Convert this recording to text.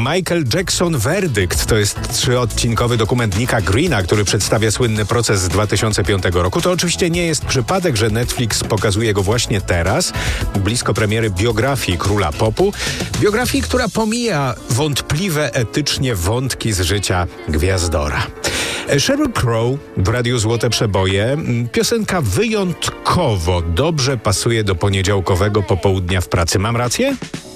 Michael Jackson Werdykt to jest 3-odcinkowy dokument Nicka Greena, który przedstawia słynny proces z 2005 roku. To oczywiście nie jest przypadek, że Netflix pokazuje go właśnie teraz, blisko premiery biografii króla popu. Biografii, która pomija wątpliwe etycznie wątki z życia gwiazdora. Sheryl Crow w Radiu Złote Przeboje. Piosenka wyjątkowo dobrze pasuje do poniedziałkowego popołudnia w pracy. Mam rację?